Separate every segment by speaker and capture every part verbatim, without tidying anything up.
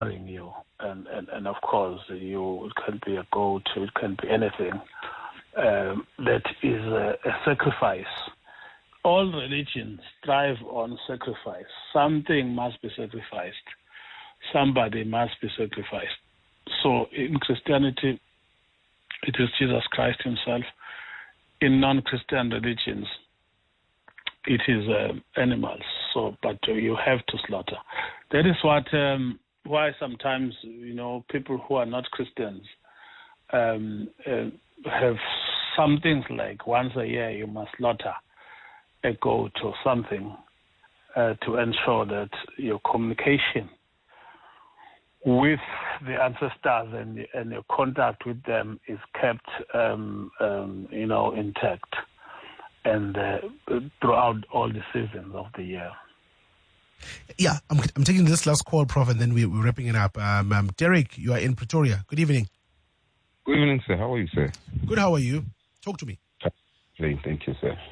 Speaker 1: you, and, and, and of course, you it can be a goat, it can be anything um, that is a, a sacrifice. All religions thrive on sacrifice. Something must be sacrificed. Somebody must be sacrificed. So in Christianity, it is Jesus Christ himself. In non-Christian religions, it is uh, animals. So, but uh, you have to slaughter. That is what um, why sometimes you know people who are not Christians um, uh, have some things like once a year you must slaughter a goat or something uh, to ensure that your communication with the ancestors and, and your contact with them is kept, um, um, you know, intact, and uh, throughout all the seasons of the year.
Speaker 2: Yeah, I'm, I'm taking this last call, Prof, and then we, we're wrapping it up. Um, um, Derek, you are in Pretoria. Good evening.
Speaker 3: Good evening, sir. How are you, sir?
Speaker 2: Good. How are you? Talk to me.
Speaker 3: Thank you, sir.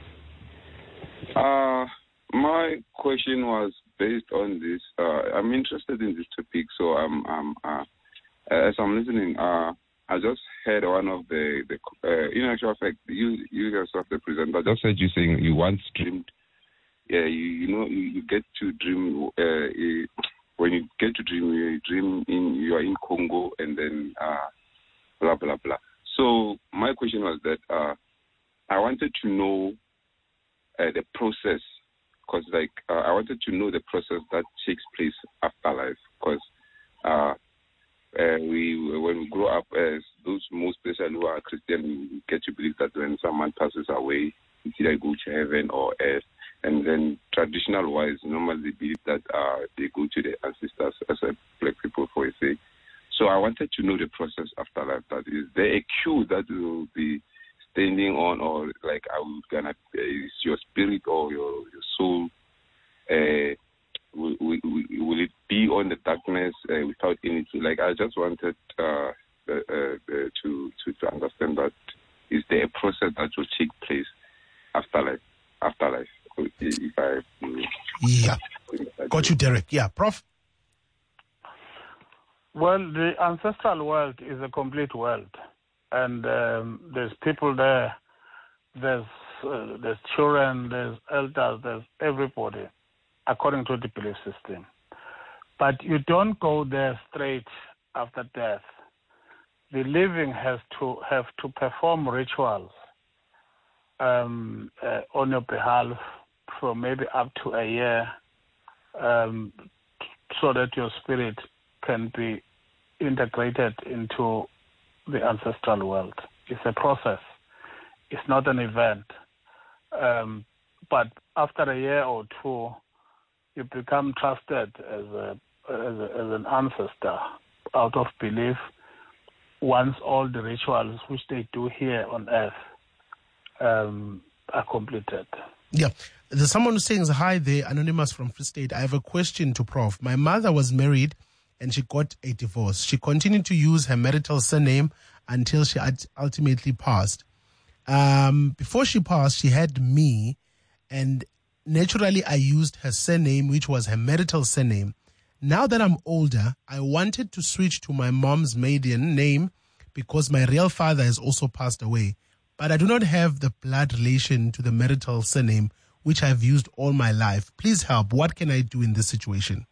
Speaker 3: Uh, my question was based on this. Uh, I'm interested in this topic, so I'm, I'm uh, as I'm listening, uh, I just heard one of the, the uh, in actual fact, you, you yourself, the presenter, just heard you saying you once dreamed. Yeah, you, you know, you, you get to dream. Uh, you, when you get to dream, you dream in you are in Congo, and then uh, blah blah blah. So my question was that uh, I wanted to know uh, the process, because like uh, I wanted to know the process that takes place after life, because uh, uh, we when we grow up as those most especially who are Christian, we get to believe that when someone passes away, it's either go to heaven or earth. And then traditional wise, normally they believe that uh, they go to the ancestors as a black people, for a say. So I wanted to know the process after life. That is there a queue that will be standing on, or like I will gonna is your spirit or your your soul? Uh, will, will, will it be on the darkness uh, without anything? Like I just wanted uh, uh, uh, to, to to understand that is there a process that will take place after life? After life. If I,
Speaker 2: yeah, got you, Derek. Yeah, Prof.
Speaker 1: Well, the ancestral world is a complete world, and um, there's people there. There's uh, there's children, there's elders, there's everybody, according to the belief system. But you don't go there straight after death. The living has to have to perform rituals um, uh, on your behalf for maybe up to a year, um, so that your spirit can be integrated into the ancestral world. It's a process. It's not an event. Um, but after a year or two, you become trusted as a, as, a, as an ancestor out of belief once all the rituals which they do here on earth um, are completed.
Speaker 2: Yeah. There's someone who's saying, hi there, Anonymous from Free State. I have a question to Prof. My mother was married and she got a divorce. She continued to use her marital surname until she ultimately passed. Um, before she passed, she had me, and naturally I used her surname, which was her marital surname. Now that I'm older, I wanted to switch to my mom's maiden name because my real father has also passed away. But I do not have the blood relation to the marital surname, which I've used all my life. Please help. What can I do in this situation?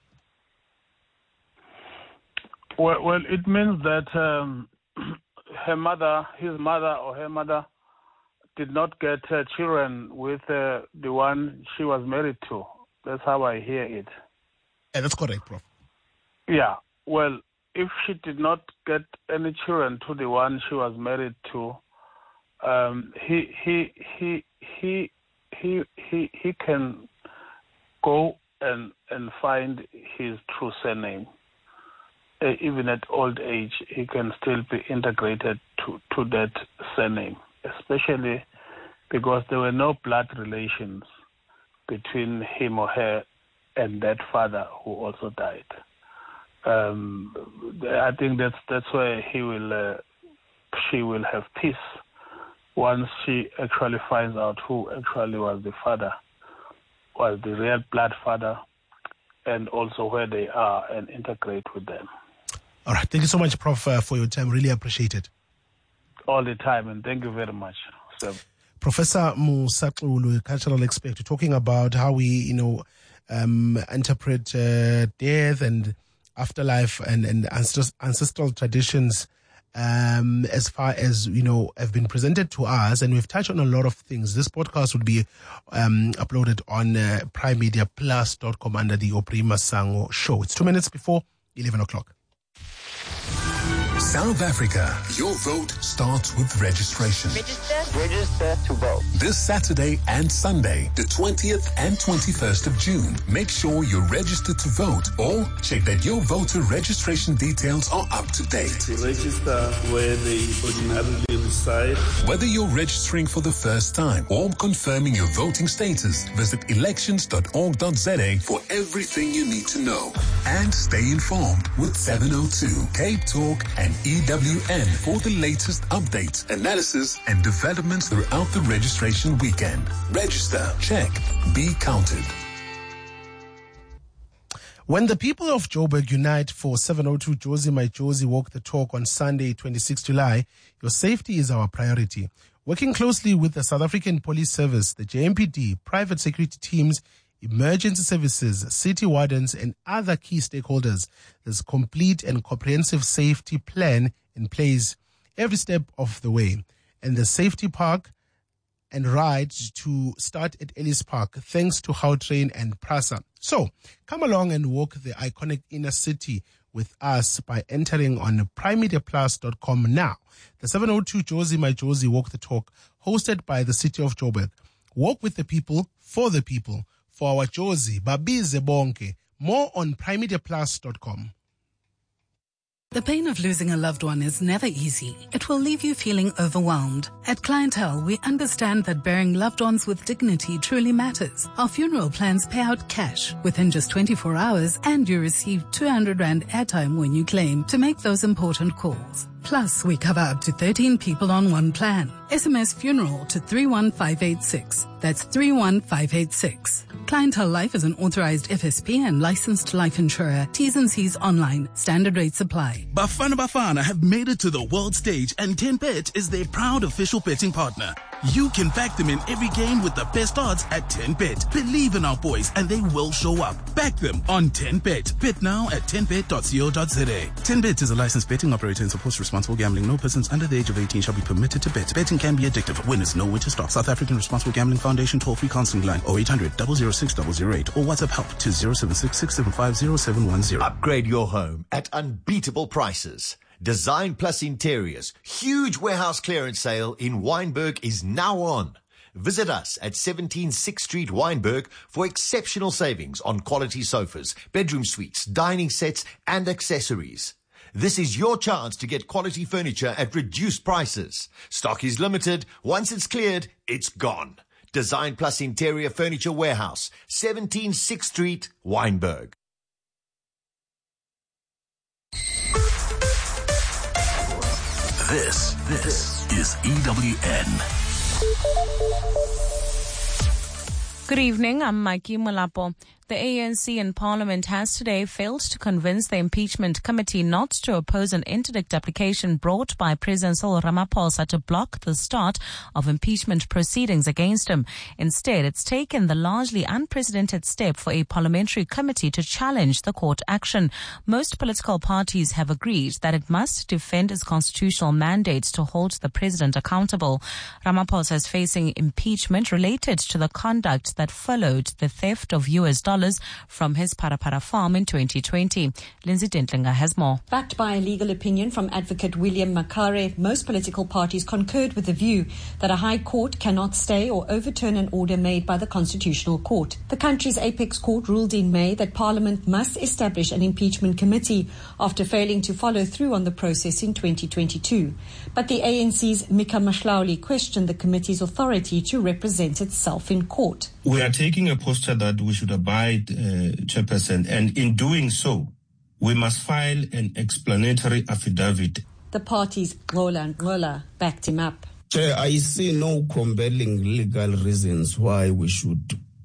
Speaker 1: Well, well it means that um, her mother, his mother or her mother, did not get uh, children with uh, the one she was married to. That's how I hear it.
Speaker 2: Yeah, that's correct, Prof.
Speaker 1: Yeah. Well, if she did not get any children to the one she was married to, um, he he he he he he he can go and and find his true surname. Uh, even at old age, he can still be integrated to, to that surname, especially because there were no blood relations between him or her and that father who also died. Um, I think that's that's where he will uh, she will have peace once she actually finds out who actually was the father, was the real blood father, and also where they are and integrate with them.
Speaker 2: All right. Thank you so much, Prof, uh, for your time. Really appreciate it.
Speaker 1: All the time, and thank you very much. So,
Speaker 2: Professor Musaxulu, cultural expert, talking about how we, you know, um, interpret uh, death and afterlife and, and ancestral traditions um, as far as, you know, have been presented to us. And we've touched on a lot of things. This podcast will be um, uploaded on uh, prime media plus dot com under the Aubrey Masango Show. It's two minutes before eleven o'clock.
Speaker 4: South Africa, your vote starts with registration.
Speaker 5: Register. Register to vote.
Speaker 4: This Saturday and Sunday, the twentieth and twenty-first of June. Make sure you're registered to vote or check that your voter registration details are up to date.
Speaker 6: To register where they ordinarily reside.
Speaker 4: Whether you're registering for the first time or confirming your voting status, visit elections dot org dot za for everything you need to know. And stay informed with seven oh two, Cape Talk, and E W N for the latest updates, analysis, and developments throughout the registration weekend. Register, check, be counted.
Speaker 2: When the people of Joburg unite for seven oh two Jozi My Jozi Walk the Talk on Sunday, twenty-sixth of July, your safety is our priority. Working closely with the South African Police Service, the J M P D, private security teams, emergency services, city wardens, and other key stakeholders, there's a complete and comprehensive safety plan in place every step of the way. And the safety park and ride to start at Ellis Park, thanks to Gautrain and Prasa. So, come along and walk the iconic inner city with us by entering on prime media plus dot com now. The seven oh two Jozi My Jozi Walk the Talk, hosted by the city of Joburg. Walk with the people, for the people. For our Jozi, Babize Bonke. More on prime media plus dot com.
Speaker 7: The pain of losing a loved one is never easy. It will leave you feeling overwhelmed. At Clientele, we understand that burying loved ones with dignity truly matters. Our funeral plans pay out cash within just twenty-four hours, and you receive two hundred rand airtime when you claim to make those important calls. Plus, we cover up to thirteen people on one plan. S M S funeral to three one five eight six. That's three one five eight six. Clientele Life is an authorized F S P and licensed life insurer. T's and C's online. Standard rates apply.
Speaker 8: Bafana Bafana have made it to the world stage, and ten bet is their proud official betting partner. You can back them in every game with the best odds at ten bet. Believe in our boys and they will show up. Back them on ten bet. Bet now at ten bet dot co dot za. ten bet is a licensed betting operator and supports responsible gambling. No persons under the age of eighteen shall be permitted to bet. Betting can be addictive. Winners know when to stop. South African Responsible Gambling Foundation toll-free counseling line oh eight hundred, double oh six, double oh eight or WhatsApp help to zero seven six, six seven five, zero seven one zero.
Speaker 9: Upgrade your home at unbeatable prices. Design Plus Interiors huge warehouse clearance sale in Wynberg is now on. Visit us at seventeen sixth Street, Wynberg, for exceptional savings on quality sofas, bedroom suites, dining sets, and accessories. This is your chance to get quality furniture at reduced prices. Stock is limited. Once it's cleared, it's gone. Design Plus Interior Furniture Warehouse, seventeen sixth Street, Wynberg.
Speaker 4: This, this is E W N.
Speaker 10: Good evening, I'm Mikey Molapo. The A N C in Parliament has today failed to convince the impeachment committee not to oppose an interdict application brought by President Cyril Ramaphosa to block the start of impeachment proceedings against him. Instead, it's taken the largely unprecedented step for a parliamentary committee to challenge the court action. Most political parties have agreed that it must defend its constitutional mandates to hold the president accountable. Ramaphosa is facing impeachment related to the conduct that followed the theft of U S dollars from his Parapara farm in twenty twenty. Lindsay Dentlinger has more.
Speaker 11: Backed by a legal opinion from advocate William Makare, most political parties concurred with the view that a high court cannot stay or overturn an order made by the Constitutional Court. The country's apex court ruled in May that Parliament must establish an impeachment committee after failing to follow through on the process in twenty twenty-two. But the A N C's Mika Mashlauli questioned the committee's authority to represent itself in court.
Speaker 12: We are taking a posture that we should abide, uh, Chairperson, and in doing so, we must file an explanatory affidavit.
Speaker 11: The party's Roland Ngola backed him up.
Speaker 13: Chair, I see no compelling legal reasons why we should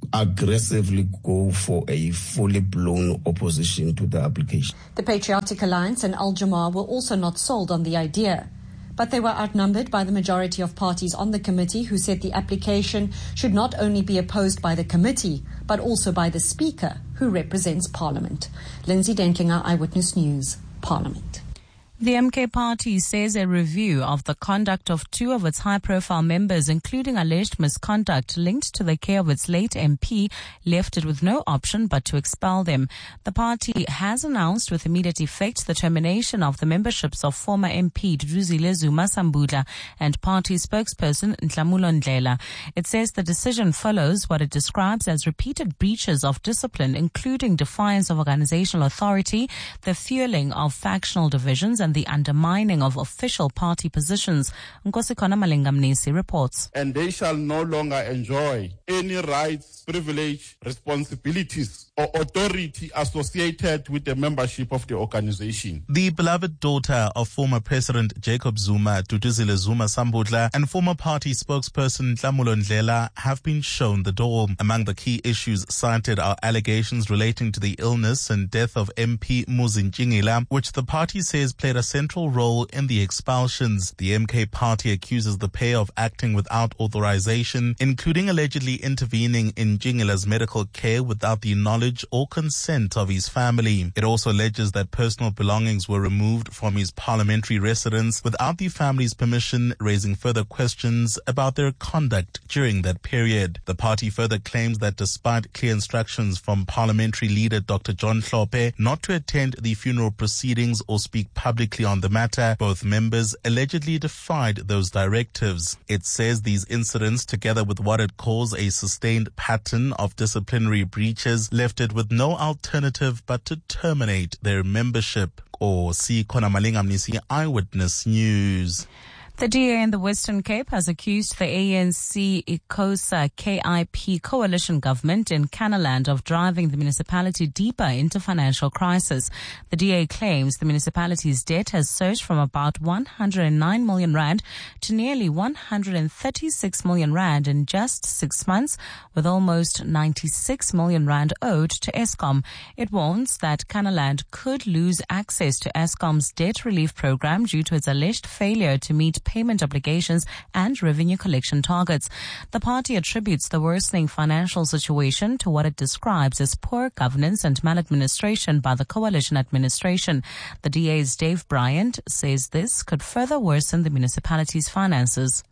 Speaker 13: aggressively go for a fully blown opposition to the application.
Speaker 11: The Patriotic Alliance and Al-Jamaah were also not sold on the idea. But they were outnumbered by the majority of parties on the committee, who said the application should not only be opposed by the committee, but also by the Speaker, who represents Parliament. Lindsay Dentlinger, Eyewitness News, Parliament.
Speaker 10: The M K party says a review of the conduct of two of its high-profile members, including alleged misconduct linked to the care of its late M P, left it with no option but to expel them. The party has announced with immediate effect the termination of the memberships of former M P Duduzile Zuma Sambudla and party spokesperson Ntlamulo Ndlela. It says the decision follows what it describes as repeated breaches of discipline, including defiance of organizational authority, the fueling of factional divisions, and the undermining of official party positions. Nkosikona Malingamnisi reports.
Speaker 14: And they shall no longer enjoy any rights, privilege, responsibilities, or authority associated with the membership of the organization.
Speaker 15: The beloved daughter of former President Jacob Zuma, Duduzile Zuma Sambudla, and former party spokesperson Ntlamulo Ndlela have been shown the door. Among the key issues cited are allegations relating to the illness and death of M P Muzi Ntshingila, which the party says played a central role in the expulsions. The M K party accuses the pair of acting without authorization, including allegedly intervening in Ntshingela's medical care without the knowledge or consent of his family. It also alleges that personal belongings were removed from his parliamentary residence without the family's permission, raising further questions about their conduct during that period. The party further claims that despite clear instructions from parliamentary leader Doctor John Hlophe not to attend the funeral proceedings or speak publicly on the matter, both members allegedly defied those directives. It says these incidents, together with what it calls a sustained pattern of disciplinary breaches, left it with no alternative but to terminate their membership. Or see Kona Malingamnisi, Eyewitness News.
Speaker 10: The D A in the Western Cape has accused the A N C ICOSA K I P coalition government in Canaland of driving the municipality deeper into financial crisis. The D A claims the municipality's debt has surged from about one hundred nine million rand to nearly one hundred thirty-six million rand in just six months, with almost ninety-six million rand owed to Eskom. It warns that Canaland could lose access to Eskom's debt relief program due to its alleged failure to meet payment obligations and revenue collection targets. The party attributes the worsening financial situation to what it describes as poor governance and maladministration by the coalition administration. The D A's Dave Bryant says this could further worsen the municipality's finances.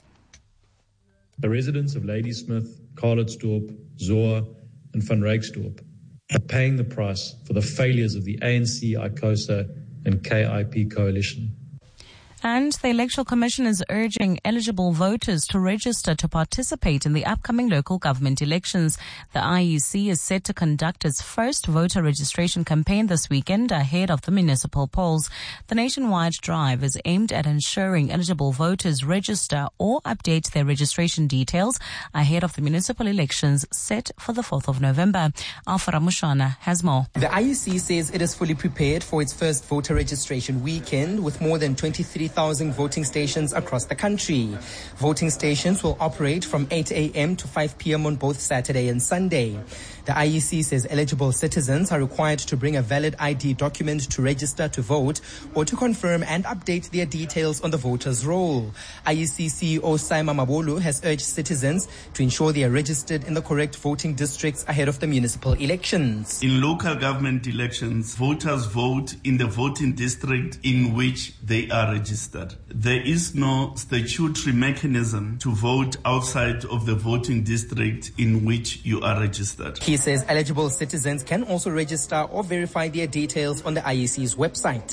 Speaker 16: The residents of Ladysmith, Carlitsdorp, Zoa and Van Ryksdorp are paying the price for the failures of the A N C, ICOSA and K I P coalition.
Speaker 10: And the Electoral Commission is urging eligible voters to register to participate in the upcoming local government elections. The I E C is set to conduct its first voter registration campaign this weekend ahead of the municipal polls. The nationwide drive is aimed at ensuring eligible voters register or update their registration details ahead of the municipal elections set for the fourth of November. Alpha Ramushana has more.
Speaker 17: The I E C says it is fully prepared for its first voter registration weekend with more than twenty-three thousand voting stations across the country. Voting stations will operate from eight a.m. to five p.m. on both Saturday and Sunday. The I E C says eligible citizens are required to bring a valid I D document to register to vote or to confirm and update their details on the voter's roll. I E C C E O Saima Mabolu has urged citizens to ensure they are registered in the correct voting districts ahead of the municipal elections.
Speaker 6: In local government elections, voters vote in the voting district in which they are registered. There is no statutory mechanism to vote outside of the voting district in which you are registered.
Speaker 17: He says eligible citizens can also register or verify their details on the I E C's website.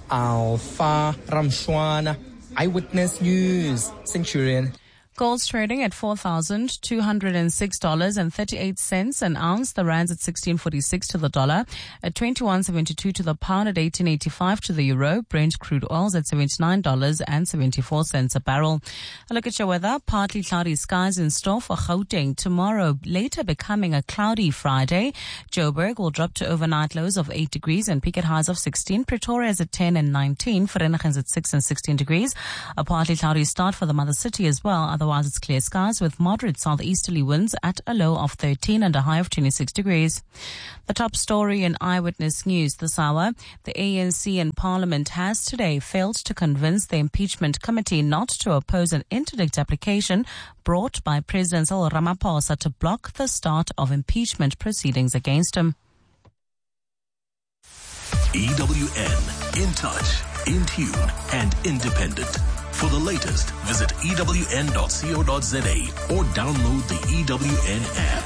Speaker 17: Alpha Ramshwana, Eyewitness News, Centurion.
Speaker 10: Gold's trading at four thousand two hundred six dollars and thirty-eight cents an ounce. The rand's at sixteen forty-six to the dollar, at twenty-one seventy-two to the pound, at eighteen eighty-five to the euro. Brent crude oil's at seventy-nine dollars and seventy-four cents a barrel. A look at your weather. Partly cloudy skies in store for Gauteng tomorrow, later becoming a cloudy Friday. Joburg will drop to overnight lows of eight degrees and peak at highs of sixteen. Pretoria is at ten and nineteen. Vereeniging's at six and sixteen degrees. A partly cloudy start for the mother city as well. Otherwise, it's clear skies with moderate southeasterly winds at a low of thirteen and a high of twenty-six degrees. The top story in Eyewitness News this hour. The A N C in Parliament has today failed to convince the impeachment committee not to oppose an interdict application brought by President Cyril Ramaphosa to block the start of impeachment proceedings against him.
Speaker 18: E W N, in touch, in tune, and independent. For the latest, visit E W N dot co dot za or download the E W N app.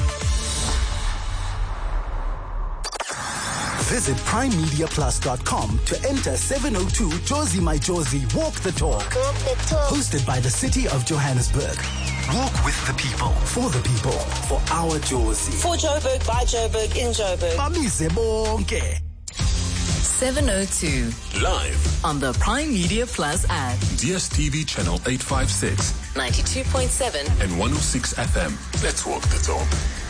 Speaker 19: Visit prime media plus dot com to enter seven oh two Jozi My Jozi Walk the Talk. Walk the Talk. Hosted by the City of Johannesburg. Walk with the people, for the people, for our Jozi.
Speaker 20: For Joburg, by Joburg, in Joburg.
Speaker 19: Bamise bonke.
Speaker 21: seven oh two.
Speaker 18: Live
Speaker 21: on the Prime Media Plus app.
Speaker 4: D S T V channel eight fifty-six.
Speaker 21: ninety-two point seven.
Speaker 4: And one oh six F M. Let's walk the talk.